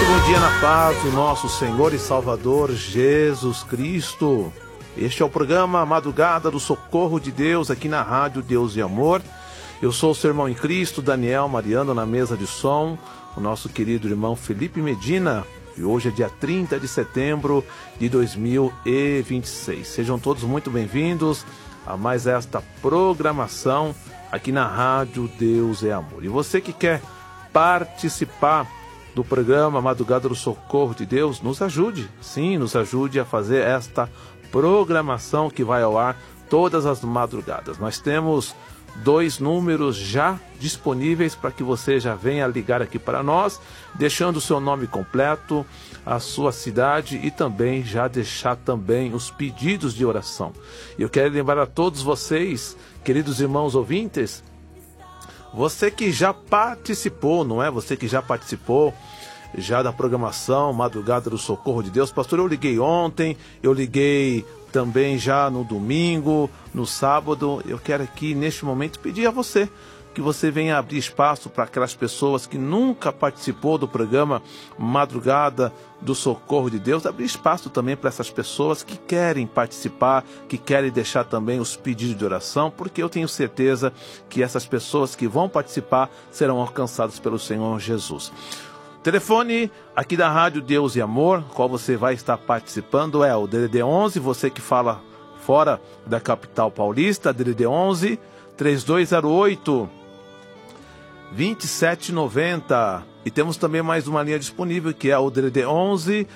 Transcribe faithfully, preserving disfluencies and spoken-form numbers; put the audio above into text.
bom dia na paz do nosso Senhor e Salvador Jesus Cristo. Este é o programa Madrugada do Socorro de Deus, aqui na Rádio Deus e Amor. Eu sou o seu irmão em Cristo, Daniel Mariano, na mesa de som, o nosso querido irmão Felipe Medina. E hoje é dia trinta de setembro de dois mil e vinte e seis. Sejam todos muito bem-vindos a mais esta programação aqui na Rádio Deus é Amor. E você que quer participar do programa Madrugada do Socorro de Deus, nos ajude, sim, nos ajude a fazer esta programação que vai ao ar todas as madrugadas. Nós temos dois números já disponíveis para que você já venha ligar aqui para nós, deixando o seu nome completo, a sua cidade e também já deixar também os pedidos de oração. Eu quero lembrar a todos vocês, queridos irmãos ouvintes, você que já participou, não é? Você que já participou já da programação Madrugada do Socorro de Deus. Pastor, eu liguei ontem, eu liguei também já no domingo, no sábado. Eu quero aqui, neste momento, pedir a você que você venha abrir espaço para aquelas pessoas que nunca participou do programa Madrugada do Socorro de Deus, abrir espaço também para essas pessoas que querem participar, que querem deixar também os pedidos de oração, porque eu tenho certeza que essas pessoas que vão participar serão alcançadas pelo Senhor Jesus. O telefone aqui da Rádio Deus e Amor, qual você vai estar participando, é o D D D onze, você que fala fora da capital paulista, D D D onze, três dois zero oito, dois sete nove zero. E temos também mais uma linha disponível, que é o D D D onze,